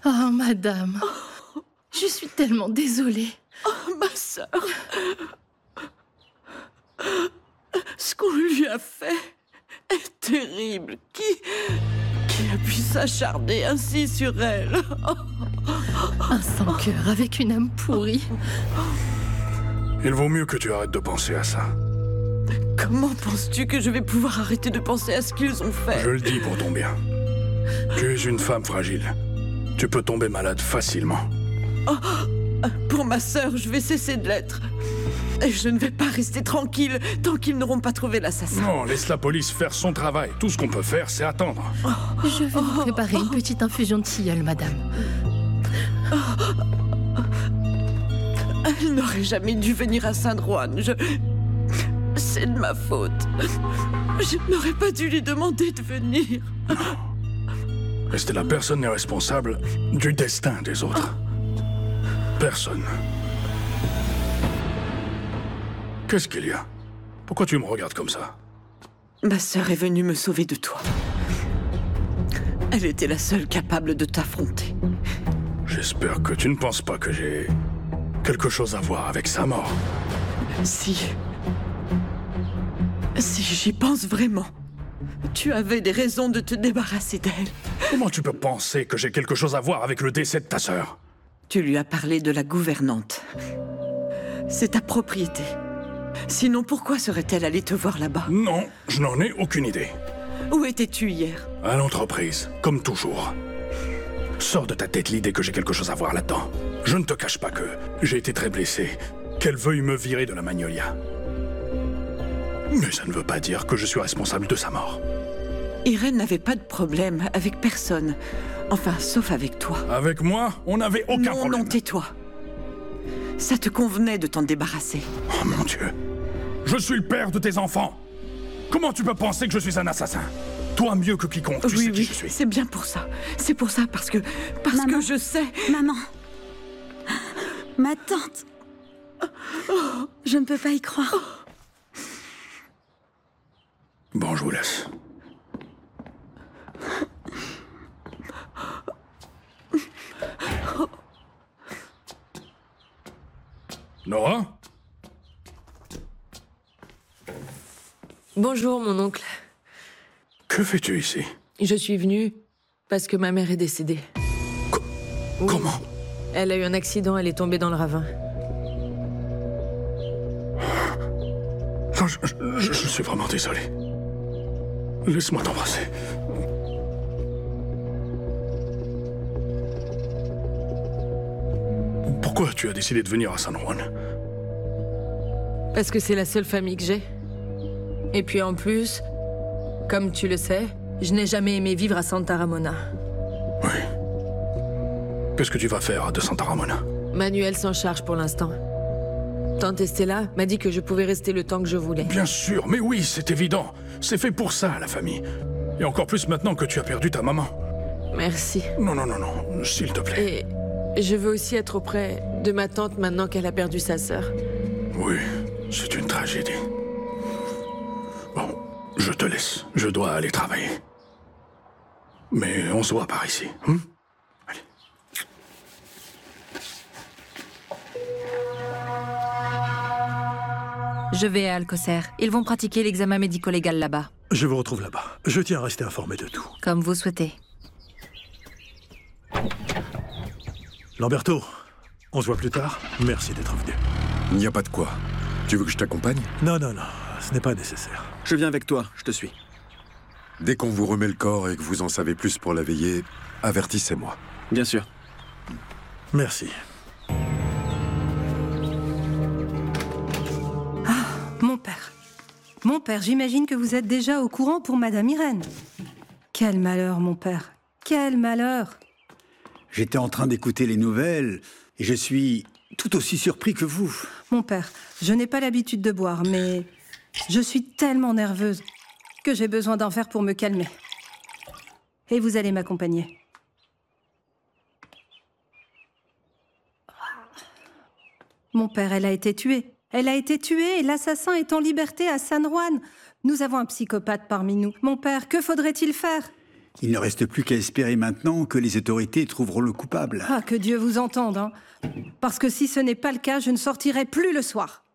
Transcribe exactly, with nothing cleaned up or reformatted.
Oh, madame, oh. Je suis tellement désolée. Oh, ma sœur. Ce qu'on lui a fait est terrible. Qui... Qui a pu s'acharner ainsi sur elle? Un sans-cœur avec une âme pourrie. Il vaut mieux que tu arrêtes de penser à ça. Comment penses-tu que je vais pouvoir arrêter de penser à ce qu'ils ont fait? Je le dis pour ton bien. Tu es une femme fragile. Tu peux tomber malade facilement. Oh, pour ma sœur, je vais cesser de l'être. Et je ne vais pas rester tranquille tant qu'ils n'auront pas trouvé l'assassin. Non, laisse la police faire son travail. Tout ce qu'on peut faire, c'est attendre. Oh, je vais vous préparer une petite infusion de tilleul, madame. Elle n'aurait jamais dû venir à Saint-Roine. Je... C'est de ma faute. Je n'aurais pas dû lui demander de venir. Non. Estella, personne n'est responsable du destin des autres. Personne. Qu'est-ce qu'il y a? Pourquoi tu me regardes comme ça? Ma sœur est venue me sauver de toi. Elle était la seule capable de t'affronter. J'espère que tu ne penses pas que j'ai quelque chose à voir avec sa mort. Si... Si j'y pense vraiment, tu avais des raisons de te débarrasser d'elle. Comment tu peux penser que j'ai quelque chose à voir avec le décès de ta sœur? Tu lui as parlé de la gouvernante. C'est ta propriété. Sinon, pourquoi serait-elle allée te voir là-bas? Non, je n'en ai aucune idée. Où étais-tu hier? À l'entreprise, comme toujours. Sors de ta tête l'idée que j'ai quelque chose à voir là-dedans. Je ne te cache pas que j'ai été très blessé, qu'elle veuille me virer de la Magnolia. Mais ça ne veut pas dire que je suis responsable de sa mort. Irène n'avait pas de problème avec personne. Enfin, sauf avec toi. Avec moi, on n'avait aucun non, problème. Non, non, tais-toi. Ça te convenait de t'en débarrasser. Oh mon Dieu. Je suis le père de tes enfants. Comment tu peux penser que je suis un assassin? Toi mieux que quiconque, tu oui, sais oui, qui je suis. C'est bien pour ça. C'est pour ça, parce que... Parce Maman. que je sais... Maman. Ma tante. Oh. Je ne peux pas y croire. Oh. Bon, je vous laisse. Nora? Bonjour, mon oncle. Que fais-tu ici? Je suis venue parce que ma mère est décédée. Co oui. Comment? Elle a eu un accident, elle est tombée dans le ravin. Non, je, je, je suis vraiment désolé. Laisse-moi t'embrasser. Pourquoi tu as décidé de venir à San Juan? Parce que c'est la seule famille que j'ai. Et puis en plus, comme tu le sais, je n'ai jamais aimé vivre à Santa Ramona. Oui. Qu'est-ce que tu vas faire de Santa Ramona? Manuel s'en charge pour l'instant. Tante Estella m'a dit que je pouvais rester le temps que je voulais. Bien sûr, mais oui, c'est évident. C'est fait pour ça, la famille. Et encore plus maintenant que tu as perdu ta maman. Merci. Non, non, non, non, s'il te plaît. Et je veux aussi être auprès de ma tante maintenant qu'elle a perdu sa sœur. Oui, c'est une tragédie. Bon, je te laisse. Je dois aller travailler. Mais on se voit par ici. Hein? Allez. Je vais à Alcocer. Ils vont pratiquer l'examen médico-légal là-bas. Je vous retrouve là-bas. Je tiens à rester informé de tout. Comme vous souhaitez. Lamberto, on se voit plus tard. Merci d'être venu. Il n'y a pas de quoi. Tu veux que je t'accompagne? Non, non, non. Ce n'est pas nécessaire. Je viens avec toi. Je te suis. Dès qu'on vous remet le corps et que vous en savez plus pour la veillée, avertissez-moi. Bien sûr. Merci. Ah, mon père. Mon père, j'imagine que vous êtes déjà au courant pour Madame Irène. Quel malheur, mon père. Quel malheur. J'étais en train d'écouter les nouvelles et je suis tout aussi surpris que vous. Mon père, je n'ai pas l'habitude de boire, mais je suis tellement nerveuse que j'ai besoin d'en faire pour me calmer. Et vous allez m'accompagner. Mon père, elle a été tuée. Elle a été tuée et l'assassin est en liberté à San Juan. Nous avons un psychopathe parmi nous. Mon père, que faudrait-il faire? Il ne reste plus qu'à espérer maintenant que les autorités trouveront le coupable. Ah, que Dieu vous entende, hein. Parce que si ce n'est pas le cas, je ne sortirai plus le soir.